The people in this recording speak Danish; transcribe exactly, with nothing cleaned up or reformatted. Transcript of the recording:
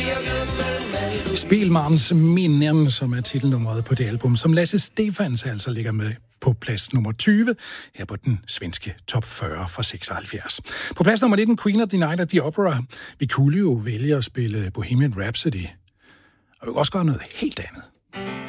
Spilmans Minnen, som er titelnummeret på det album, som Lasse Stefans altså ligger med på plads nummer tyve, her på den svenske top fyrre fra seksoghalvfjerds. På plads nummer nitten, Queen of the Night of the Opera. Vi kunne jo vælge at spille Bohemian Rhapsody, og vi kan også gøre noget helt andet.